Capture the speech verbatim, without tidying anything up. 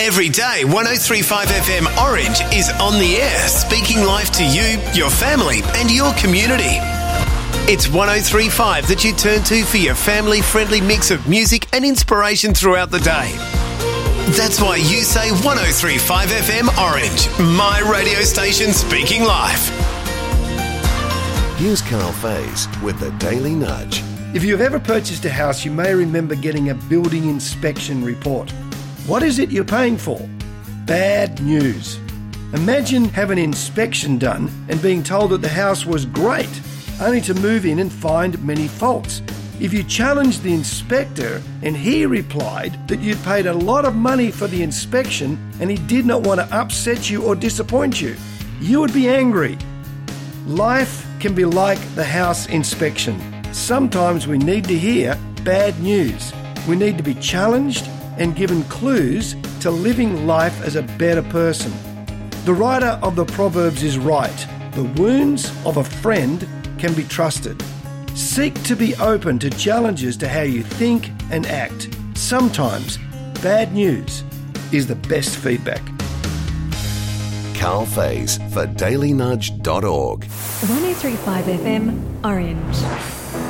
Every day, one oh three point five F M Orange is on the air, speaking life to you, your family and your community. It's one oh three point five that you turn to for your family-friendly mix of music and inspiration throughout the day. That's why you say one oh three point five F M Orange, my radio station speaking life. Here's Carl Faze with the Daily Nudge. If you've ever purchased a house, you may remember getting a building inspection report. What is it you're paying for? Bad news. Imagine having an inspection done and being told that the house was great, only to move in and find many faults. If you challenged the inspector and he replied that you'd paid a lot of money for the inspection and he did not want to upset you or disappoint you, you would be angry. Life can be like the house inspection. Sometimes we need to hear bad news. We need to be challenged and given clues to living life as a better person. The writer of the Proverbs is right. The wounds of a friend can be trusted. Seek to be open to challenges to how you think and act. Sometimes bad news is the best feedback. Carl Faze for daily nudge dot org. one oh three point five F M Orange.